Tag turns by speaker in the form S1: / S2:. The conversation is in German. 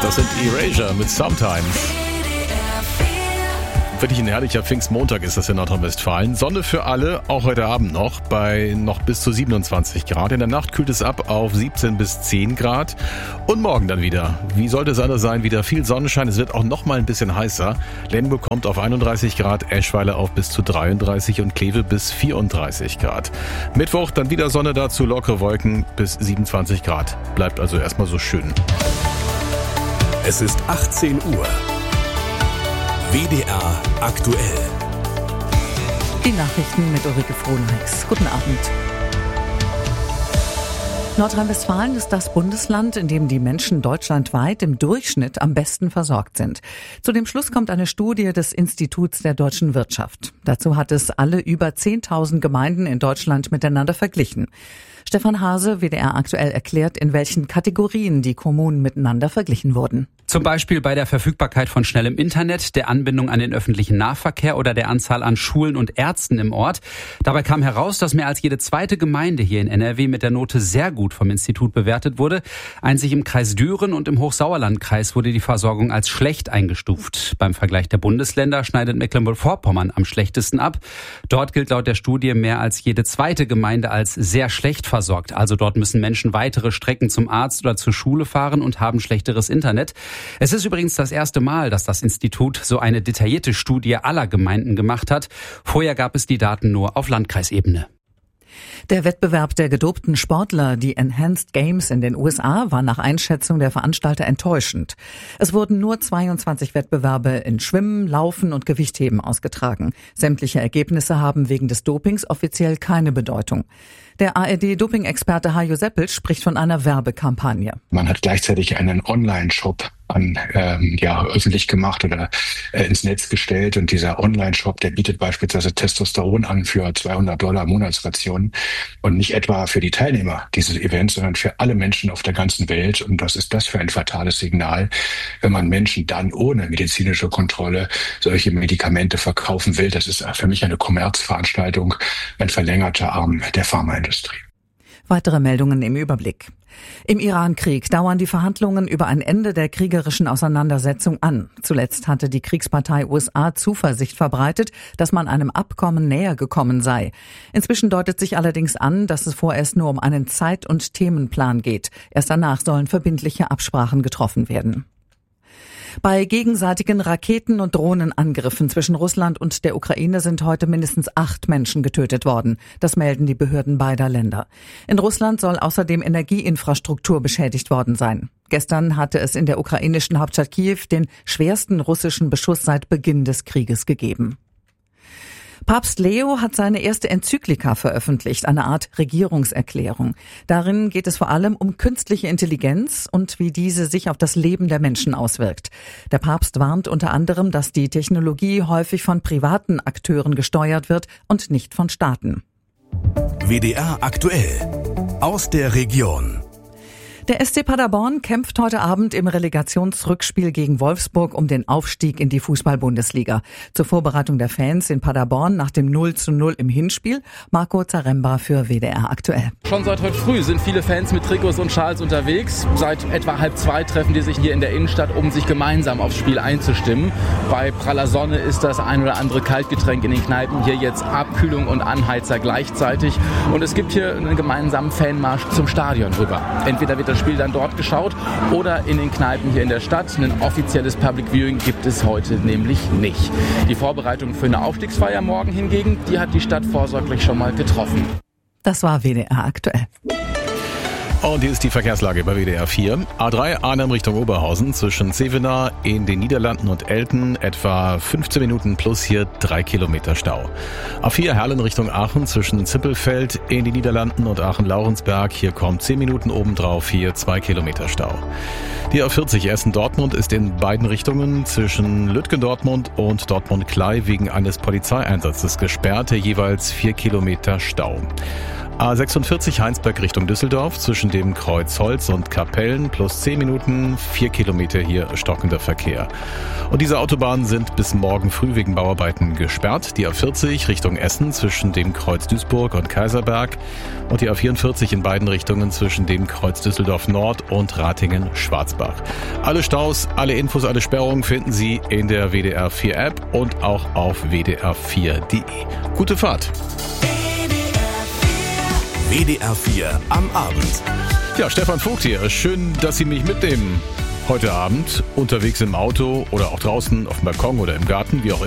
S1: Das sind Erasure mit Sometimes. Wirklich ein herrlicher Pfingstmontag ist das in Nordrhein-Westfalen. Sonne für alle, auch heute Abend noch, bei noch bis zu 27 Grad. In der Nacht kühlt es ab auf 17 bis 10 Grad. Und morgen dann wieder. Wie sollte es anders sein? Wieder viel Sonnenschein. Es wird auch noch mal ein bisschen heißer. Lemgo kommt auf 31 Grad, Eschweiler auf bis zu 33 und Kleve bis 34 Grad. Mittwoch dann wieder Sonne, dazu lockere Wolken bis 27 Grad. Bleibt also erstmal so schön.
S2: Es ist 18 Uhr. WDR aktuell.
S3: Die Nachrichten mit Ulrike Frohnheiß. Guten Abend. Nordrhein-Westfalen ist das Bundesland, in dem die Menschen deutschlandweit im Durchschnitt am besten versorgt sind. Zu dem Schluss kommt eine Studie des Instituts der deutschen Wirtschaft. Dazu hat es alle über 10.000 Gemeinden in Deutschland miteinander verglichen. Stefan Hase, WDR aktuell, erklärt, in welchen Kategorien die Kommunen miteinander verglichen wurden.
S4: Zum Beispiel bei der Verfügbarkeit von schnellem Internet, der Anbindung an den öffentlichen Nahverkehr oder der Anzahl an Schulen und Ärzten im Ort. Dabei kam heraus, dass mehr als jede zweite Gemeinde hier in NRW mit der Note sehr gut vom Institut bewertet wurde. Einzig im Kreis Düren und im Hochsauerlandkreis wurde die Versorgung als schlecht eingestuft. Beim Vergleich der Bundesländer schneidet Mecklenburg-Vorpommern am schlechtesten ab. Dort gilt laut der Studie mehr als jede zweite Gemeinde als sehr schlecht versorgt. Also dort müssen Menschen weitere Strecken zum Arzt oder zur Schule fahren und haben schlechteres Internet. Es ist übrigens das erste Mal, dass das Institut so eine detaillierte Studie aller Gemeinden gemacht hat. Vorher gab es die Daten nur auf Landkreisebene.
S3: Der Wettbewerb der gedopten Sportler, die Enhanced Games in den USA, war nach Einschätzung der Veranstalter enttäuschend. Es wurden nur 22 Wettbewerbe in Schwimmen, Laufen und Gewichtheben ausgetragen. Sämtliche Ergebnisse haben wegen des Dopings offiziell keine Bedeutung. Der ARD-Doping-Experte Hajo Seppel spricht von einer Werbekampagne.
S5: Man hat gleichzeitig einen Online-Shop öffentlich gemacht oder ins Netz gestellt, und dieser Online-Shop, der bietet beispielsweise Testosteron an für $200 Monatsrationen und nicht etwa für die Teilnehmer dieses Events, sondern für alle Menschen auf der ganzen Welt. Und was ist das für ein fatales Signal, wenn man Menschen dann ohne medizinische Kontrolle solche Medikamente verkaufen will? Das ist für mich eine Kommerzveranstaltung, ein verlängerter Arm der Pharmaindustrie.
S3: Weitere Meldungen im Überblick. Im Iran-Krieg dauern die Verhandlungen über ein Ende der kriegerischen Auseinandersetzung an. Zuletzt hatte die Kriegspartei USA Zuversicht verbreitet, dass man einem Abkommen näher gekommen sei. Inzwischen deutet sich allerdings an, dass es vorerst nur um einen Zeit- und Themenplan geht. Erst danach sollen verbindliche Absprachen getroffen werden. Bei gegenseitigen Raketen- und Drohnenangriffen zwischen Russland und der Ukraine sind heute mindestens 8 Menschen getötet worden. Das melden die Behörden beider Länder. In Russland soll außerdem Energieinfrastruktur beschädigt worden sein. Gestern hatte es in der ukrainischen Hauptstadt Kiew den schwersten russischen Beschuss seit Beginn des Krieges gegeben. Papst Leo hat seine erste Enzyklika veröffentlicht, eine Art Regierungserklärung. Darin geht es vor allem um künstliche Intelligenz und wie diese sich auf das Leben der Menschen auswirkt. Der Papst warnt unter anderem, dass die Technologie häufig von privaten Akteuren gesteuert wird und nicht von Staaten.
S2: WDR aktuell. Aus der Region.
S3: Der SC Paderborn kämpft heute Abend im Relegationsrückspiel gegen Wolfsburg um den Aufstieg in die Fußball-Bundesliga. Zur Vorbereitung der Fans in Paderborn nach dem 0:0 im Hinspiel, Marco Zaremba für WDR aktuell.
S6: Schon seit heute früh sind viele Fans mit Trikots und Schals unterwegs. Seit etwa 1:30 treffen die sich hier in der Innenstadt, um sich gemeinsam aufs Spiel einzustimmen. Bei praller Sonne ist das ein oder andere Kaltgetränk in den Kneipen. Hier jetzt Abkühlung und Anheizer gleichzeitig. Und es gibt hier einen gemeinsamen Fanmarsch zum Stadion rüber. Entweder wird das Spiel dann dort geschaut oder in den Kneipen hier in der Stadt. Ein offizielles Public Viewing gibt es heute nämlich nicht. Die Vorbereitung für eine Aufstiegsfeier morgen hingegen, die hat die Stadt vorsorglich schon mal getroffen.
S3: Das war WDR aktuell.
S1: Und hier ist die Verkehrslage bei WDR 4. A3 Arnhem Richtung Oberhausen zwischen Zevenaar in den Niederlanden und Elten etwa 15 Minuten plus hier 3 Kilometer Stau. A4 Herlen Richtung Aachen zwischen Zippelfeld in den Niederlanden und Aachen-Laurensberg. Hier kommt 10 Minuten obendrauf, hier 2 Kilometer Stau. Die A40 Essen-Dortmund ist in beiden Richtungen zwischen Lütgendortmund und Dortmund-Klei wegen eines Polizeieinsatzes gesperrt, jeweils 4 Kilometer Stau. A46 Heinsberg Richtung Düsseldorf zwischen dem Kreuz Holz und Kapellen plus 10 Minuten, 4 Kilometer hier stockender Verkehr. Und diese Autobahnen sind bis morgen früh wegen Bauarbeiten gesperrt. Die A40 Richtung Essen zwischen dem Kreuz Duisburg und Kaiserberg und die A44 in beiden Richtungen zwischen dem Kreuz Düsseldorf Nord und Ratingen-Schwarzbach. Alle Staus, alle Infos, alle Sperrungen finden Sie in der WDR 4 App und auch auf wdr4.de. Gute Fahrt!
S2: WDR 4 am Abend.
S1: Ja, Stefan Vogt hier. Schön, dass Sie mich mitnehmen. Heute Abend unterwegs im Auto oder auch draußen auf dem Balkon oder im Garten, wie auch immer.